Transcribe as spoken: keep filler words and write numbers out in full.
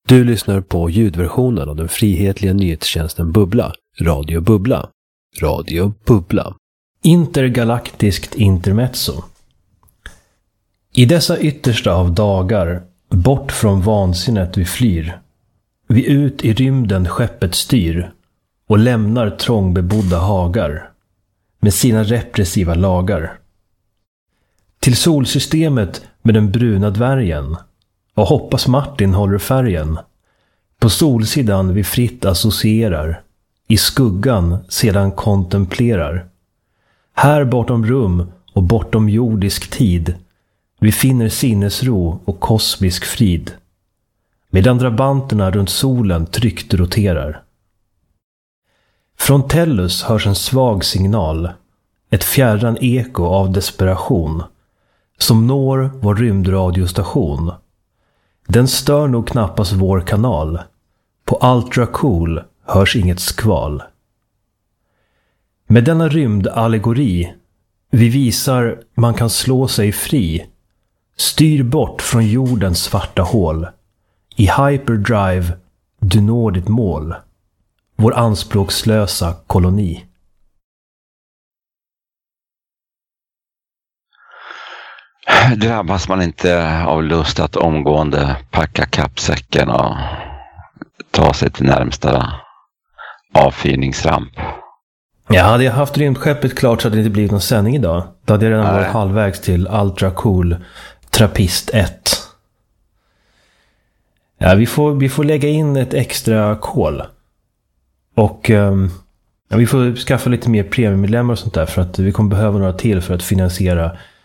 Du lyssnar på ljudversionen av den frihetliga nyhetstjänsten Bubbla, Radio Bubbla. Radio Bubbla. Intergalaktiskt intermezzo. I dessa yttersta av dagar, bort från vansinnet vi flyr, vi ut i rymden skeppet styr och lämnar trångbebodda hagar med sina repressiva lagar. Till solsystemet med den bruna dvärgen, och hoppas Martin håller färgen. På solsidan vi fritt associerar, i skuggan sedan kontemplerar. Här bortom rum och bortom jordisk tid, vi finner sinnesro och kosmisk frid. Medan drabanterna runt solen tryggt roterar. Från Tellus hörs en svag signal, ett fjärran eko av desperation, som når vår rymdradiostation. Den stör nog knappast vår kanal. På Ultra Cool hörs inget skval. Med denna rymdallegori vi visar man kan slå sig fri. Styr bort från jordens svarta hål. I hyperdrive du når ditt mål. Vår anspråkslösa koloni. Drabbas man inte av lust att omgående packa kappsäcken och ta sig till närmsta avfyrningsramp? Ja, hade jag haft rymdskeppet klart så hade det inte blivit någon sändning idag. Då hade jag redan Nej. varit halvvägs till Ultra Cool Trappist ett. Ja, vi får, vi får lägga in ett extra kol. Och um, ja, vi får skaffa lite mer premiummedlemmar och sånt där, för att vi kommer behöva några till för att finansiera